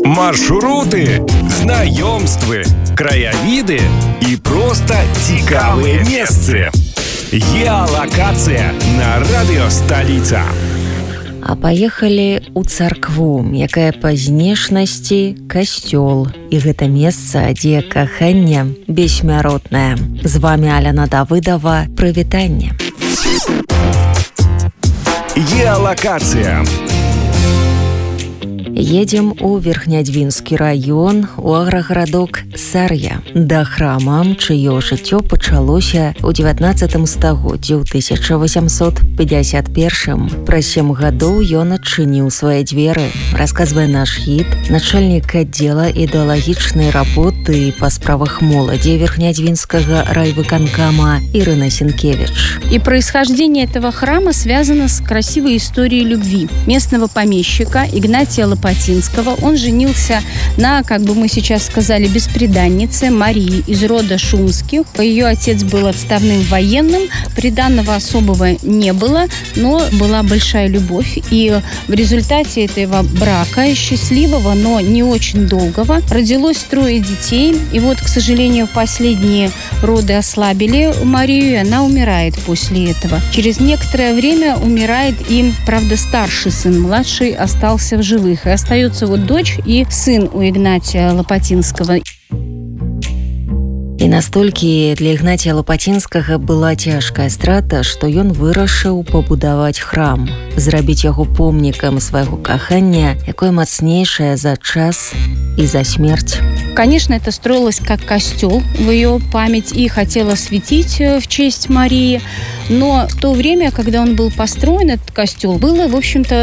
Маршруты, знаёмствы, краявіды і проста цікавыя месцы. Геалакацыя на радыё Сталіца. А паехалі ў царкву, якая па знешнасці касцёл. І гэта месца, дзе каханне бессмяротнае. З вамі Аляна Давыдова. Прывітанне. Геалакацыя. Едзем у Верхнядвінскі раён, у аграгарадок Сар'я, да храма, чыё жыццё пачалося ў 19 стагоддзі, ў 1851. Праз 7 гадоў ён адчыніў свае дзверы, расказвае наш гід, начальнік аддзела ідэалагічнай работы па справах моладзі Верхнядвінскага райвыканкама Ирина Сенкевич. И происхождение этого храма связано с красивой историей любви местного помещика Игнатия Лопатинского. Он женился на, как бы мы сейчас сказали, бесприданнице Марии из рода Шумских. Ее отец был отставным военным, приданного особого не было, но была большая любовь. И в результате этого брака, счастливого, но не очень долгого, родилось 3 детей. И вот, к сожалению, последние роды ослабили Марию, и она умирает после этого. Через некоторое время умирает и, правда, старший сын, младший остался в живых. И остается вот дочь и сын у Игнатия Лопатинского. І настолькі для Ігнатія Лопатинскага была цяжкая страта, што ён вырашыў пабудаваць храм, зрабіць яго помнікам свайго кахання, якое мацнейшае за час и за смерть. Конечно, это строилось как костел в ее память и хотела светить в честь Марии. Но в то время, когда он был построен, этот костел, было, в общем-то,